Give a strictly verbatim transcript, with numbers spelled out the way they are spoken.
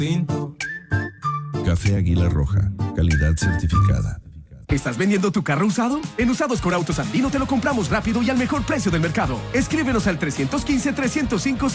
Tinto. Café Águila Roja, calidad certificada. ¿Estás vendiendo tu carro usado? En Usados con Autos Andino te lo compramos rápido y al mejor precio del mercado. Escríbenos al tres uno cinco, tres cero cinco